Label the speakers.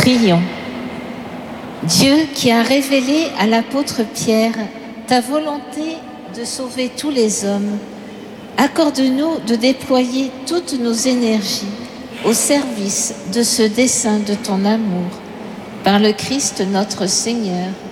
Speaker 1: Prions. Dieu qui a révélé à l'apôtre Pierre ta volonté de sauver tous les hommes, accorde-nous de déployer toutes nos énergies au service de ce dessein de ton amour. Par le Christ notre Seigneur.